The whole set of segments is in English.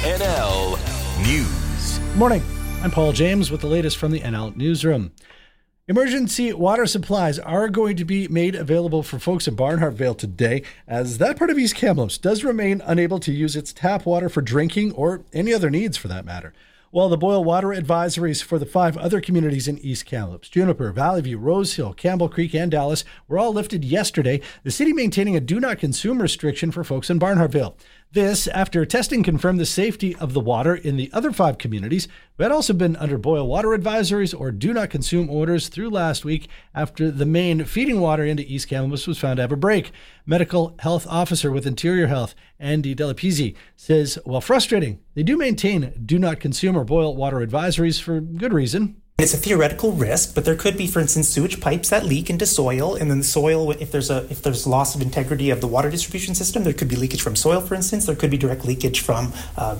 NL News. Morning. I'm Paul James with the latest from the NL Newsroom. Emergency water supplies are going to be made available for folks in Barnhartvale today, as that part of East Kamloops does remain unable to use its tap water for drinking or any other needs for that matter. While the boil water advisories for the 5 other communities in East Kamloops, Juniper, Valley View, Rosehill, Campbell Creek, and Dallas, were all lifted yesterday, the city maintaining a do not consume restriction for folks in Barnhartvale. This after testing confirmed the safety of the water in the other 5 communities who had also been under boil water advisories or do not consume orders through last week after the main feeding water into East Kamloops was found to have a break. Medical Health Officer with Interior Health, Andy Delapizzi, says, while frustrating, they do maintain do not consume or boil water advisories for good reason. It's a theoretical risk, but there could be, for instance, sewage pipes that leak into soil, and then the soil, if there's loss of integrity of the water distribution system, there could be leakage from soil, for instance. There could be direct leakage from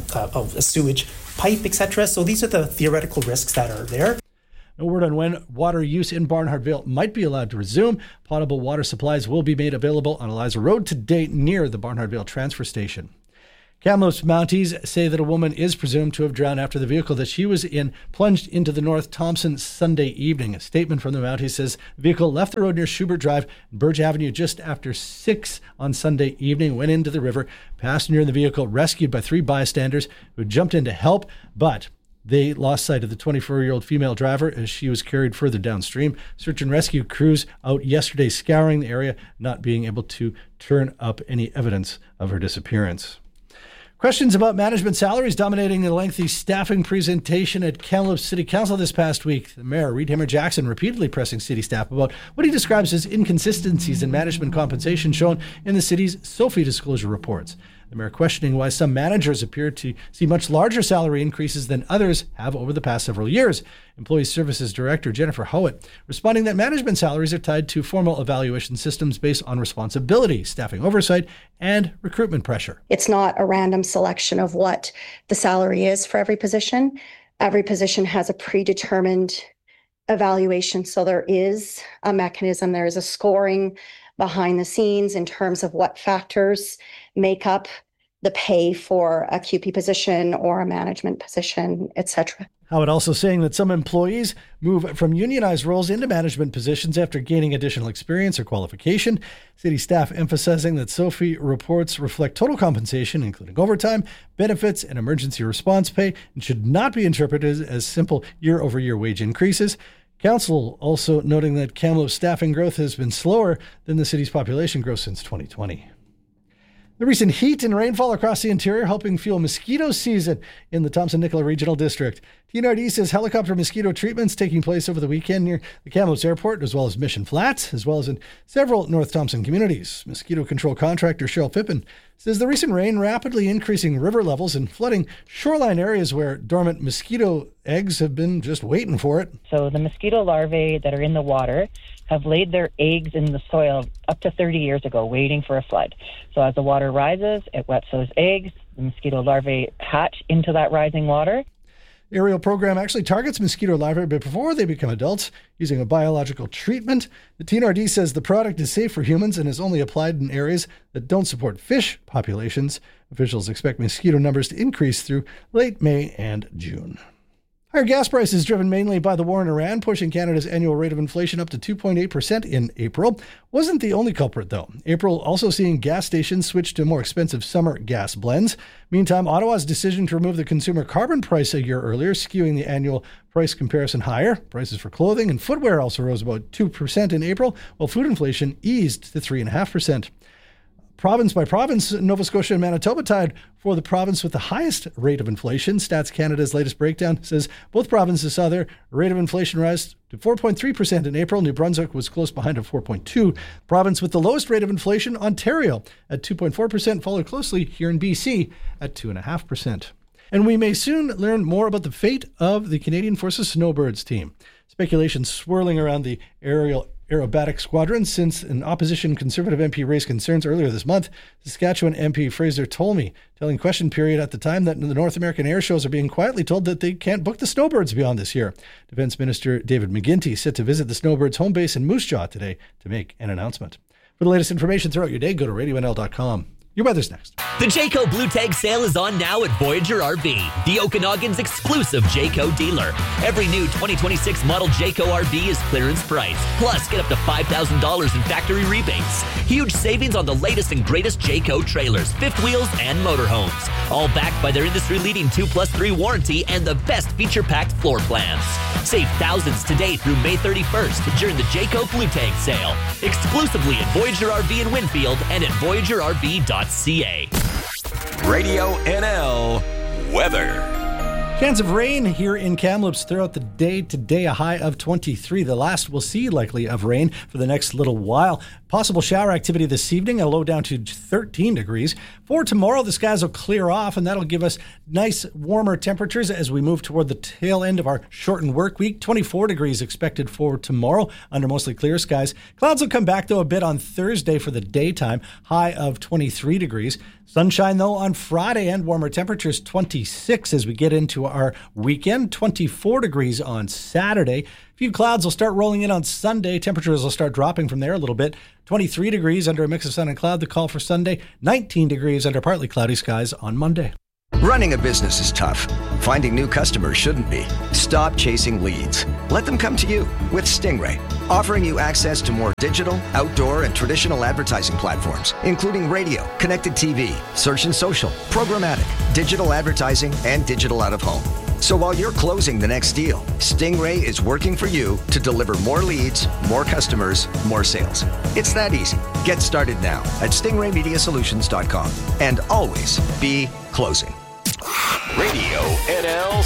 a sewage pipe, etc. So these are the theoretical risks that are there. No word on when water use in Barnhartvale might be allowed to resume. Potable water supplies will be made available on Eliza Road today near the Barnhartvale transfer station. Kamloops Mounties say that a woman is presumed to have drowned after the vehicle that she was in plunged into the North Thompson Sunday evening. A statement from the Mounties says the vehicle left the road near Schubert Drive and Burge Avenue just after 6 on Sunday evening, went into the river. Passenger in the vehicle rescued by 3 bystanders who jumped in to help, but they lost sight of the 24-year-old female driver as she was carried further downstream. Search and rescue crews out yesterday scouring the area, not being able to turn up any evidence of her disappearance. Questions about management salaries dominating the lengthy staffing presentation at Kamloops City Council this past week. The Mayor, Reed Hammer-Jackson, repeatedly pressing city staff about what he describes as inconsistencies in management compensation shown in the city's SOFI disclosure reports. The Mayor questioning why some managers appear to see much larger salary increases than others have over the past several years. Employee Services Director Jennifer Howitt responding that management salaries are tied to formal evaluation systems based on responsibility, staffing oversight, and recruitment pressure. It's not a random selection of what the salary is for every position. Every position has a predetermined evaluation, so there is a mechanism, there is a scoring behind the scenes in terms of what factors make up the pay for a QP position or a management position, etc. Howitt also saying that some employees move from unionized roles into management positions after gaining additional experience or qualification. City staff emphasizing that SOFI reports reflect total compensation, including overtime, benefits, and emergency response pay, and should not be interpreted as simple year-over-year wage increases. Council also noting that Kamloops staffing growth has been slower than the city's population growth since 2020. The recent heat and rainfall across the interior helping fuel mosquito season in the Thompson-Nicola Regional District. TNRD says helicopter mosquito treatments taking place over the weekend near the Kamloops Airport, as well as Mission Flats, as well as in several North Thompson communities. Mosquito control contractor Cheryl Pippin says the recent rain rapidly increasing river levels and flooding shoreline areas where dormant mosquito eggs have been just waiting for it. So the mosquito larvae that are in the water have laid their eggs in the soil up to 30 years ago, waiting for a flood. So as the water rises, it wets those eggs. The mosquito larvae hatch into that rising water. The aerial program actually targets mosquito larvae before they become adults using a biological treatment. The TNRD says the product is safe for humans and is only applied in areas that don't support fish populations. Officials expect mosquito numbers to increase through late May and June. Higher gas prices driven mainly by the war in Iran, pushing Canada's annual rate of inflation up to 2.8% in April. Wasn't the only culprit, though. April also seeing gas stations switch to more expensive summer gas blends. Meantime, Ottawa's decision to remove the consumer carbon price a year earlier, skewing the annual price comparison higher. Prices for clothing and footwear also rose about 2% in April, while food inflation eased to 3.5%. Province by province, Nova Scotia and Manitoba tied for the province with the highest rate of inflation. Stats Canada's latest breakdown says both provinces saw their rate of inflation rise to 4.3% in April. New Brunswick was close behind at 4.2%. Province with the lowest rate of inflation, Ontario, at 2.4%, followed closely here in BC at 2.5%. And we may soon learn more about the fate of the Canadian Forces Snowbirds team. Speculation swirling around the aerobatic squadron since an opposition Conservative MP raised concerns earlier this month. Saskatchewan MP Fraser Tolmie telling Question Period at the time that the North American air shows are being quietly told that they can't book the Snowbirds beyond this year. Defense Minister David McGuinty set to visit the Snowbirds home base in Moose Jaw today to make an announcement. For the latest information throughout your day, go to RadioNL.com. Your weather's next. The Jayco Blue Tag sale is on now at Voyager RV, the Okanagan's exclusive Jayco dealer. Every new 2026 model Jayco RV is clearance price. Plus, get up to $5,000 in factory rebates. Huge savings on the latest and greatest Jayco trailers, fifth wheels, and motorhomes. All backed by their industry-leading 2+3 warranty and the best feature-packed floor plans. Save thousands today through May 31st during the Jayco Blue Tag sale. Exclusively at Voyager RV in Winfield and at VoyagerRV.ca. Radio NL weather. Chance of rain here in Kamloops throughout the day. Today, a high of 23. The last we'll see likely of rain for the next little while. Possible shower activity this evening, a low down to 13 degrees. For tomorrow, the skies will clear off, and that'll give us nice warmer temperatures as we move toward the tail end of our shortened work week. 24 degrees expected for tomorrow under mostly clear skies. Clouds will come back, though, a bit on Thursday for the daytime, high of 23 degrees. Sunshine, though, on Friday, and warmer temperatures, 26 as we get into our weekend, 24 degrees on Saturday. A few clouds will start rolling in on Sunday. Temperatures will start dropping from there a little bit. 23 degrees under a mix of sun and cloud, the call for Sunday. 19 degrees under partly cloudy skies on Monday. Running a business is tough. Finding new customers shouldn't be. Stop chasing leads. Let them come to you with Stingray, offering you access to more digital, outdoor, and traditional advertising platforms, including radio, connected TV, search and social, programmatic, digital advertising, and digital out-of-home. So while you're closing the next deal, Stingray is working for you to deliver more leads, more customers, more sales. It's that easy. Get started now at stingraymediasolutions.com and always be closing. Radio NL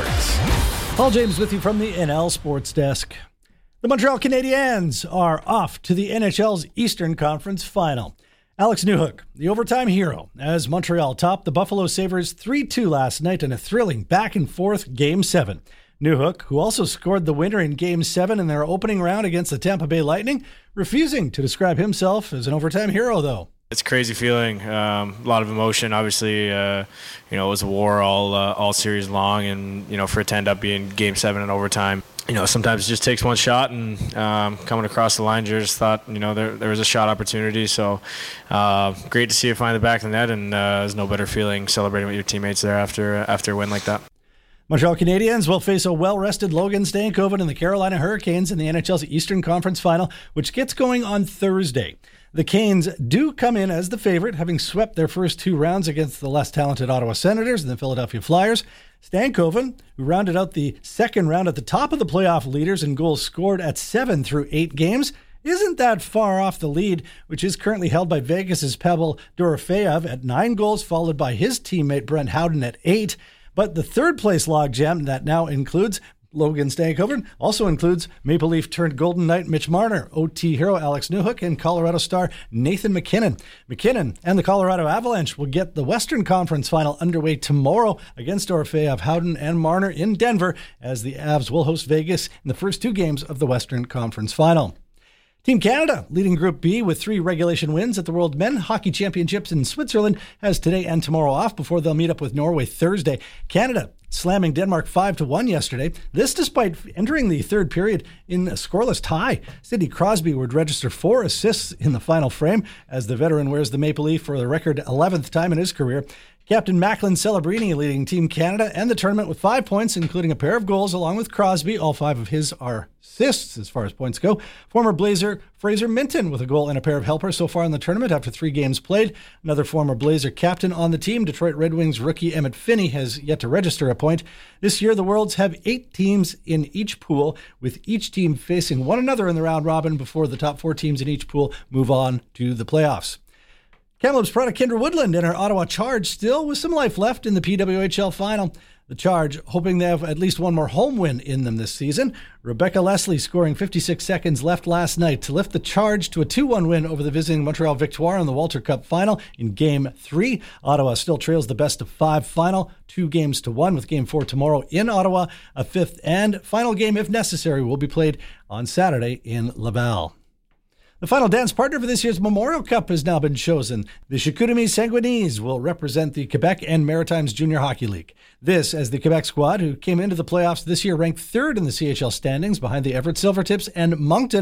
Sports. Paul James with you from the NL Sports Desk. The Montreal Canadiens are off to the NHL's Eastern Conference Final. Alex Newhook, the overtime hero, as Montreal topped the Buffalo Sabres 3-2 last night in a thrilling back-and-forth Game 7. Newhook, who also scored the winner in Game 7 in their opening round against the Tampa Bay Lightning, refusing to describe himself as an overtime hero, though. It's a crazy feeling, a lot of emotion. Obviously, it was a war all series long, and for it to end up being Game 7 in overtime, sometimes it just takes one shot, and coming across the line, you just thought, there was a shot opportunity. So great to see it find the back of the net, and there's no better feeling celebrating with your teammates there after a win like that. Montreal Canadiens will face a well-rested Logan Stankoven and the Carolina Hurricanes in the NHL's Eastern Conference Final, which gets going on Thursday. The Canes do come in as the favorite, having swept their first two rounds against the less talented Ottawa Senators and the Philadelphia Flyers. Stankoven, who rounded out the second round at the top of the playoff leaders in goals scored at 7 through 8 games, isn't that far off the lead, which is currently held by Vegas's Pavel Dorofeyev at 9 goals, followed by his teammate Brent Howden at 8. But the third-place logjam that now includes Logan Stankoven also includes Maple Leaf turned Golden Knight Mitch Marner, OT hero Alex Newhook, and Colorado star Nathan MacKinnon. MacKinnon and the Colorado Avalanche will get the Western Conference Final underway tomorrow against Dorofeyev, Howden, and Marner in Denver, as the Avs will host Vegas in the first 2 games of the Western Conference Final. Team Canada, leading Group B with 3 regulation wins at the World Men's Hockey Championships in Switzerland, has today and tomorrow off before they'll meet up with Norway Thursday. Canada slamming Denmark 5-1 yesterday. This despite entering the third period in a scoreless tie. Sidney Crosby would register 4 assists in the final frame as the veteran wears the Maple Leaf for the record 11th time in his career. Captain Macklin Celebrini leading Team Canada and the tournament with 5 points, including a pair of goals along with Crosby. All 5 of his are assists as far as points go. Former Blazer Fraser Minton with a goal and a pair of helpers so far in the tournament after 3 games played. Another former Blazer captain on the team, Detroit Red Wings rookie Emmett Finney, has yet to register a point. This year, the Worlds have 8 teams in each pool, with each team facing one another in the round robin before the top 4 teams in each pool move on to the playoffs. Kamloops product Kendra Woodland and her Ottawa Charge still with some life left in the PWHL final. The Charge hoping they have at least one more home win in them this season. Rebecca Leslie scoring 56 seconds left last night to lift the Charge to a 2-1 win over the visiting Montreal Victoire in the Walter Cup final in Game 3. Ottawa still trails the best of 5 final, 2-1, with Game 4 tomorrow in Ottawa. A 5th and final game, if necessary, will be played on Saturday in Laval. The final dance partner for this year's Memorial Cup has now been chosen. The Chicoutimi Sanguinese will represent the Quebec and Maritimes Junior Hockey League. This as the Quebec squad, who came into the playoffs this year ranked 3rd in the CHL standings behind the Everett Silvertips and Moncton,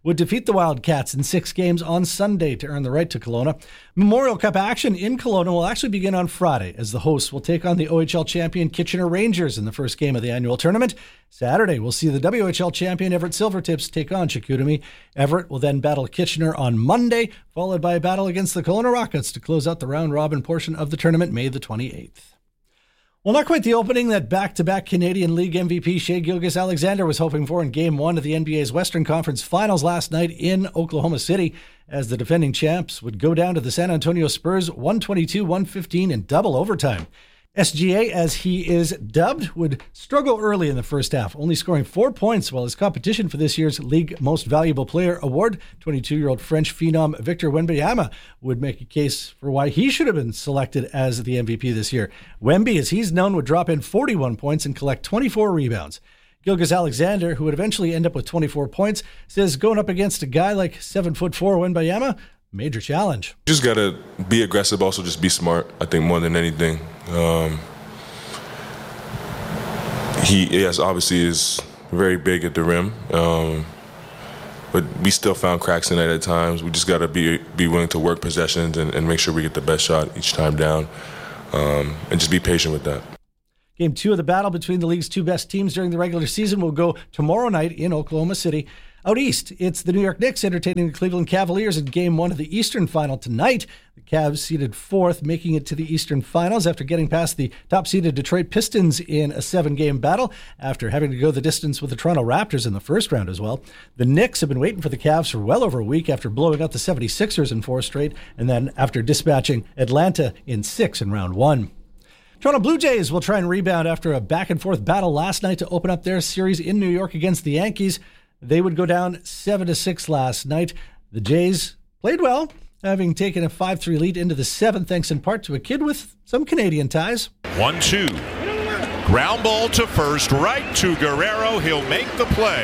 would defeat the Wildcats in 6 games on Sunday to earn the right to Kelowna. Memorial Cup action in Kelowna will actually begin on Friday as the hosts will take on the OHL champion Kitchener Rangers in the first game of the annual tournament. Saturday, we'll see the WHL champion Everett Silvertips take on Chicoutimi. Everett will then battle Kitchener on Monday, followed by a battle against the Kelowna Rockets to close out the round-robin portion of the tournament May the 28th. Well, not quite the opening that back-to-back Canadian League MVP Shai Gilgeous-Alexander was hoping for in Game 1 of the NBA's Western Conference Finals last night in Oklahoma City, as the defending champs would go down to the San Antonio Spurs 122-115 in double overtime. SGA, as he is dubbed, would struggle early in the first half, only scoring 4 points, while his competition for this year's League Most Valuable Player award, 22-year-old French phenom Victor Wembanyama, would make a case for why he should have been selected as the MVP this year. Wemby, as he's known, would drop in 41 points and collect 24 rebounds. Gilgeous-Alexander, who would eventually end up with 24 points, says going up against a guy like 7'4" Wembanyama, major challenge. Just got to be aggressive, also just be smart, I think, more than anything. He, yes, obviously is very big at the rim, but we still found cracks in it at times. We just got to be willing to work possessions and make sure we get the best shot each time down, and just be patient with that. Game 2 of the battle between the league's 2 best teams during the regular season will go tomorrow night in Oklahoma City. Out east, it's the New York Knicks entertaining the Cleveland Cavaliers in Game 1 of the Eastern Final tonight. The Cavs seeded 4th, making it to the Eastern Finals after getting past the top-seeded Detroit Pistons in a 7-game battle, after having to go the distance with the Toronto Raptors in the first round as well. The Knicks have been waiting for the Cavs for well over a week after blowing out the 76ers in 4 straight, and then after dispatching Atlanta in 6 in round 1. Toronto Blue Jays will try and rebound after a back-and-forth battle last night to open up their series in New York against the Yankees. They would go down 7-6 last night. The Jays played well, having taken a 5-3 lead into the 7th, thanks in part to a kid with some Canadian ties. 1-2. Ground ball to first, right to Guerrero. He'll make the play.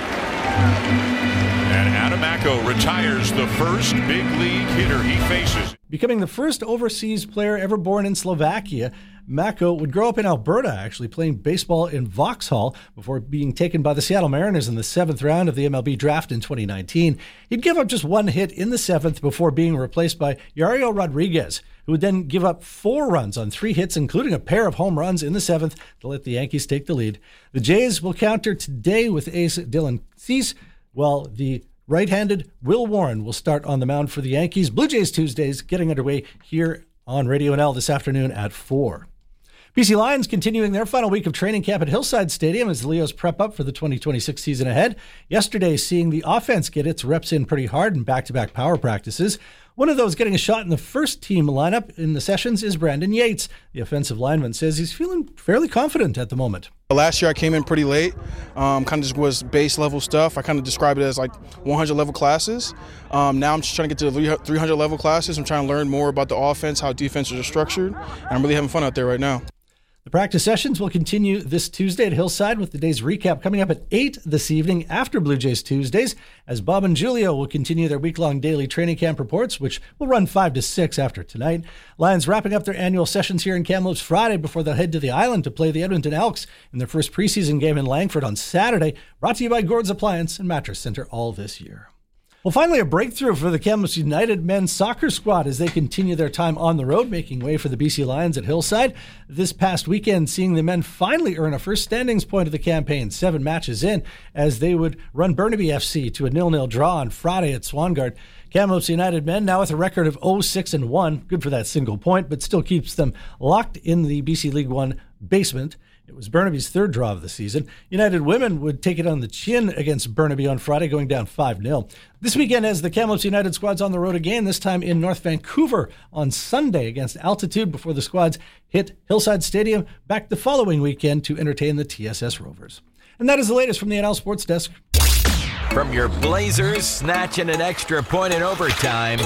And Adamacko retires the first big league hitter he faces. Becoming the first overseas player ever born in Slovakia, Mako would grow up in Alberta, actually playing baseball in Vauxhall before being taken by the Seattle Mariners in the 7th round of the MLB draft in 2019. He'd give up just 1 hit in the 7th before being replaced by Yariel Rodriguez, who would then give up 4 runs on 3 hits, including a pair of home runs in the 7th to let the Yankees take the lead. The Jays will counter today with ace Dylan Cease, while the right-handed Will Warren will start on the mound for the Yankees. Blue Jays Tuesdays getting underway here on Radio NL this afternoon at 4. BC Lions continuing their final week of training camp at Hillside Stadium as the Leos prep up for the 2026 season ahead. Yesterday, seeing the offense get its reps in pretty hard in back-to-back power practices. One of those getting a shot in the first team lineup in the sessions is Brandon Yates. The offensive lineman says he's feeling fairly confident at the moment. Last year I came in pretty late, kind of just was base level stuff. I kind of describe it as like 100 level classes. Now I'm just trying to get to the 300 level classes. I'm trying to learn more about the offense, how defenses are structured, and I'm really having fun out there right now. The practice sessions will continue this Tuesday at Hillside, with the day's recap coming up at 8 this evening after Blue Jays Tuesdays, as Bob and Julio will continue their week-long daily training camp reports, which will run 5 to 6 after tonight. Lions wrapping up their annual sessions here in Kamloops Friday before they'll head to the island to play the Edmonton Elks in their first preseason game in Langford on Saturday, brought to you by Gord's Appliance and Mattress Center all this year. Well, finally, a breakthrough for the Kamloops United men's soccer squad as they continue their time on the road, making way for the BC Lions at Hillside. This past weekend, seeing the men finally earn a first standings point of the campaign, 7 matches in, as they would run Burnaby FC to a 0-0 draw on Friday at Swangard. Kamloops United men now with a record of 0-6-1, good for that single point, but still keeps them locked in the BC League One basement. It was Burnaby's 3rd draw of the season. United women would take it on the chin against Burnaby on Friday, going down 5-0. This weekend, as the Kamloops United squad's on the road again, this time in North Vancouver on Sunday against Altitude, before the squads hit Hillside Stadium back the following weekend to entertain the TSS Rovers. And that is the latest from the NL Sports Desk. From your Blazers snatching an extra point in overtime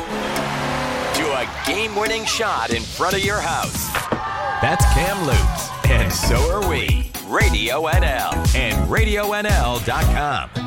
to a game-winning shot in front of your house. That's Kamloops, and so are we. Radio NL and RadioNL.com.